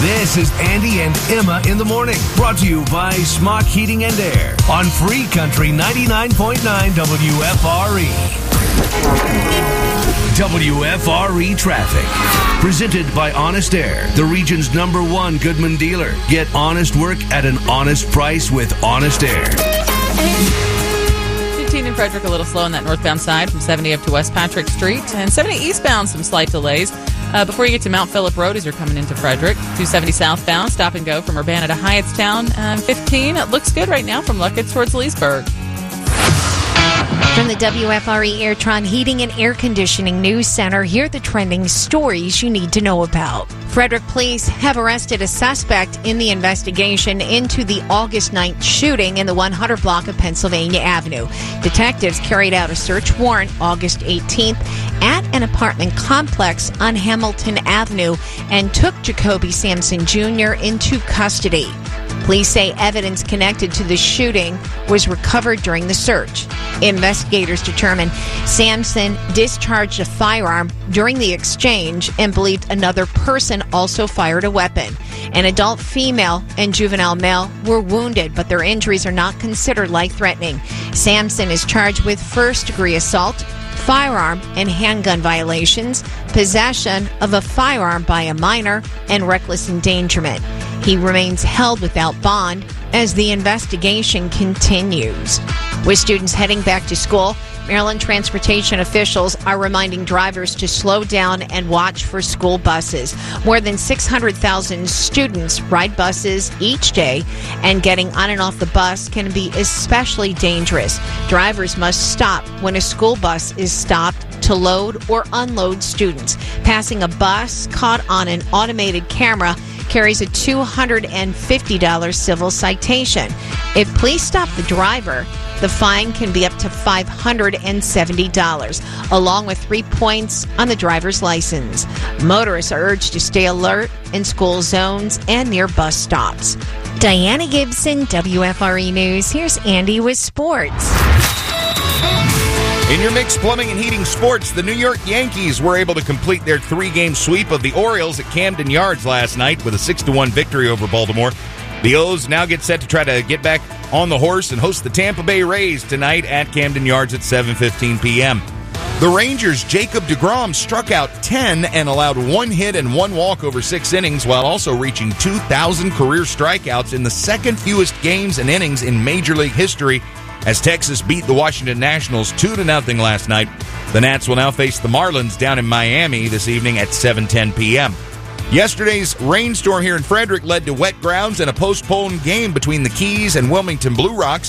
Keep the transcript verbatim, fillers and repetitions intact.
This is Andy and Emma in the morning, brought to you by Smock Heating and Air on Free Country ninety-nine point nine W F R E. W F R E traffic. Presented by Honest Air, the region's number one Goodman dealer. Get honest work at an honest price with Honest Air. fifteen in Frederick, a little slow on that northbound side from seventy up to West Patrick Street. And seventy eastbound, some slight delays. Uh, before you get to Mount Phillip Road as you're coming into Frederick. two seventy southbound, stop and go from Urbana to Hyattstown. Uh, fifteen, it looks good right now from Luckett towards Leesburg. From the W F R E Airtron Heating and Air Conditioning News Center, here are the trending stories you need to know about. Frederick police have arrested a suspect in the investigation into the August ninth shooting in the one hundred block of Pennsylvania Avenue. Detectives carried out a search warrant August eighteenth at an apartment complex on Hamilton Avenue and took Jacoby Sampson Junior into custody. Police say evidence connected to the shooting was recovered during the search. Investigators determined Sampson discharged a firearm during the exchange and believed another person also fired a weapon. An adult female and juvenile male were wounded, but their injuries are not considered life-threatening. Sampson is charged with first-degree assault, firearm and handgun violations, possession of a firearm by a minor, and reckless endangerment. He remains held without bond as the investigation continues. With students heading back to school, Maryland transportation officials are reminding drivers to slow down and watch for school buses. More than six hundred thousand students ride buses each day, and getting on and off the bus can be especially dangerous. Drivers must stop when a school bus is stopped to load or unload students. Passing a bus caught on an automated camera carries a two hundred fifty dollars civil citation. If police stop the driver, the fine can be up to five hundred seventy dollars, along with three points on the driver's license. Motorists are urged to stay alert in school zones and near bus stops. Diana Gibson, W F R E News. Here's Andy with sports. In your mixed plumbing and heating sports, the New York Yankees were able to complete their three-game sweep of the Orioles at Camden Yards last night with a six to one victory over Baltimore. The O's now get set to try to get back on the horse and host the Tampa Bay Rays tonight at Camden Yards at seven fifteen p.m. The Rangers' Jacob deGrom struck out ten and allowed one hit and one walk over six innings, while also reaching two thousand career strikeouts in the second fewest games and innings in Major League history, as Texas beat the Washington Nationals two to nothing last night. The Nats will now face the Marlins down in Miami this evening at seven ten p.m. Yesterday's rainstorm here in Frederick led to wet grounds and a postponed game between the Keys and Wilmington Blue Rocks.